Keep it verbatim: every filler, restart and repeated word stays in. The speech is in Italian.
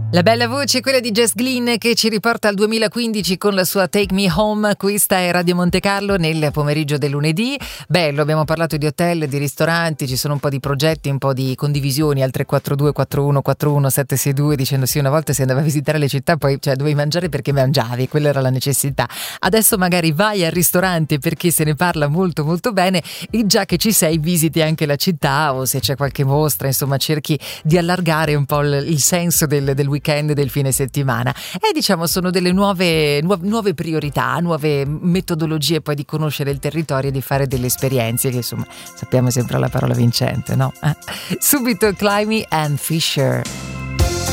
La bella voce, quella di Jess Glynn, che ci riporta al duemilaquindici con la sua Take Me Home. Questa è Radio Monte Carlo nel pomeriggio del lunedì. Bello, abbiamo parlato di hotel, di ristoranti, ci sono un po' di progetti, un po' di condivisioni al tre quattro due quattro uno quattro uno sette sei due, dicendo sì, una volta si andava a visitare le città, poi cioè, dovevi mangiare perché mangiavi, quella era la necessità. Adesso magari vai al ristorante perché se ne parla molto molto bene e già che ci sei visiti anche la città, o se c'è qualche mostra, insomma cerchi di allargare un po' il, il senso del, del weekend, del fine settimana. E diciamo sono delle nuove, nuove, nuove priorità, nuove metodologie poi di conoscere il territorio e di fare delle esperienze che insomma sappiamo sempre la parola vincente, no? Eh. Subito Climby and Fisher.